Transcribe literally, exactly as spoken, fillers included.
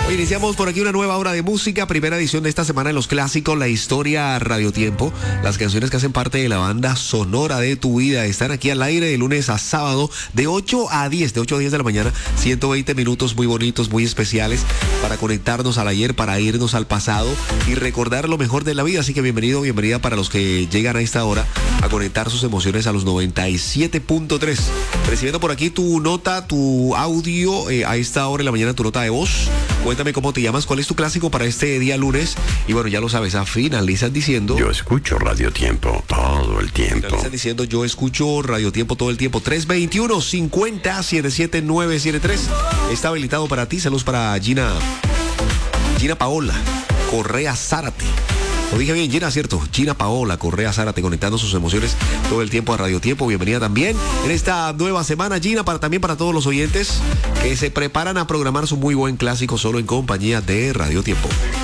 Iniciamos por aquí una nueva hora de música, primera edición de esta semana en los clásicos, la historia Radio Tiempo. Las canciones que hacen parte de la banda sonora de tu vida están aquí al aire de lunes a sábado de ocho a diez, de ocho a diez de la mañana, ciento veinte minutos muy bonitos, muy especiales para conectarnos al ayer, para irnos al pasado y recordar lo mejor de la vida. Así que bienvenido, bienvenida para los que llegan a esta hora a conectar sus emociones a los noventa y siete punto tres. Recibiendo por aquí tu nota, tu audio, eh, a esta hora de la mañana, tu nota de voz. Cuéntame cómo te llamas, cuál es tu clásico para este día lunes. Y bueno, ya lo sabes, a finalizan diciendo... Yo escucho Radio Tiempo todo el tiempo. Finalizan diciendo, yo escucho Radio Tiempo todo el tiempo. tres veintiuno, cincuenta, setenta y siete, novecientos setenta y tres. Está habilitado para ti. Saludos para Gina... Gina Paola Correa Zárate. Lo dije bien, Gina, ¿cierto? Gina Paola Correa Zárate, conectando sus emociones todo el tiempo a Radio Tiempo. Bienvenida también en esta nueva semana, Gina, para, también para todos los oyentes que se preparan a programar su muy buen clásico solo en compañía de Radio Tiempo.